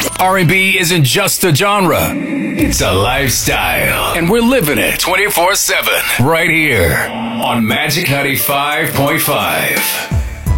R&B isn't just a genre. It's a lifestyle. And we're living it 24/7 right here on Magic 95.5.